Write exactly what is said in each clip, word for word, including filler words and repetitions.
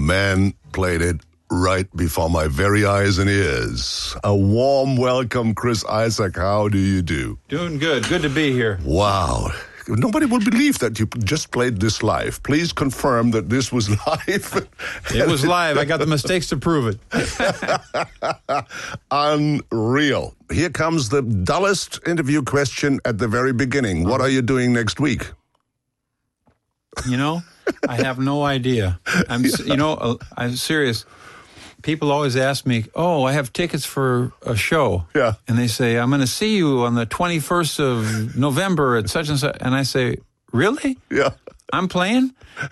man played it right before my very eyes and ears. A warm welcome, Chris Isaak. How do you do? Doing good. Good to be here. Wow. Nobody will believe that you just played this live. Please confirm that this was live. It was live. I got the mistakes to prove it. Unreal. Here comes the dullest interview question at the very beginning. What are you doing next week? You know, I have no idea. I'm, yeah. You know, I'm serious. People always ask me, oh, I have tickets for a show. Yeah. And they say, I'm going to see you on the twenty-first of November at such and such. And I say, really? Yeah. I'm playing?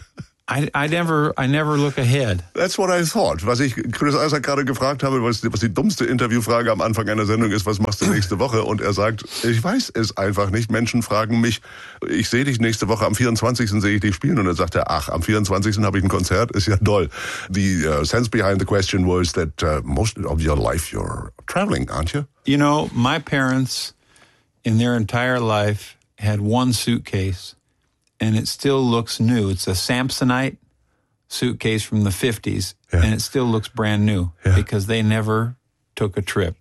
I, I never I never look ahead. That's what I thought. Was ich Chris Isaak gerade gefragt habe, was, was die dummste Interviewfrage am Anfang einer Sendung ist, was machst du nächste Woche? Und er sagt, ich weiß es einfach nicht. Menschen fragen mich, ich sehe dich nächste Woche, am vierundzwanzigsten sehe ich dich spielen. Und dann sagt er, ach, am vierundzwanzigsten habe ich ein Konzert, ist ja toll. The uh, sense behind the question was that uh, most of your life you're traveling, aren't you? You know, my parents, in their entire life, had one suitcase. And it still looks new. It's a Samsonite suitcase from the fifties, yeah. And it still looks brand new, yeah. Because they never took a trip.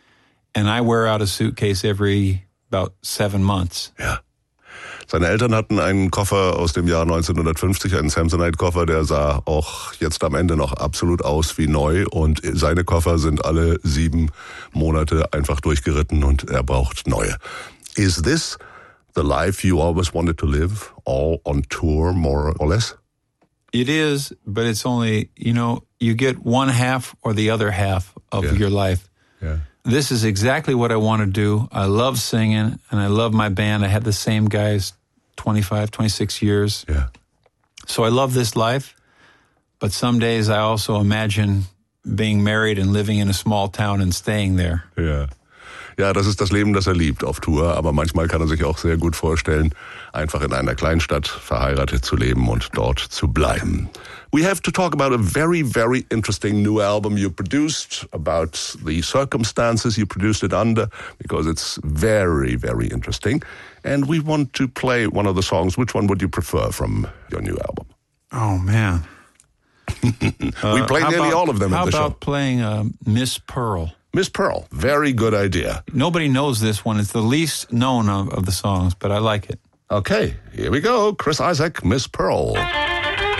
And I wear out a suitcase every about seven months. Ja. Seine Eltern hatten einen Koffer aus dem Jahr neunzehnhundertfünfzig, einen Samsonite-Koffer, der sah auch jetzt am Ende noch absolut aus wie neu. Und seine Koffer sind alle sieben Monate einfach durchgeritten und er braucht neue. Is this the life you always wanted to live, all on tour, more or less? It is, but it's only, you know, you get one half or the other half of yeah. your life. Yeah. This is exactly what I want to do. I love singing, and I love my band. I had the same guys twenty-five, twenty-six years. Yeah. So I love this life, but some days I also imagine being married and living in a small town and staying there. Yeah. Ja, das ist das Leben, das er liebt auf Tour, aber manchmal kann er sich auch sehr gut vorstellen, einfach in einer Kleinstadt verheiratet zu leben und dort zu bleiben. We have to talk about a very, very interesting new album you produced, about the circumstances you produced it under, because it's very, very interesting. And we want to play one of the songs. Which one would you prefer from your new album? Oh, man. we play uh, nearly about, all of them at the show. How about playing uh, Miss Pearl? Miss Pearl, very good idea. Nobody knows this one. It's the least known of, of the songs, but I like it. Okay, here we go. Chris Isaak, Miss Pearl.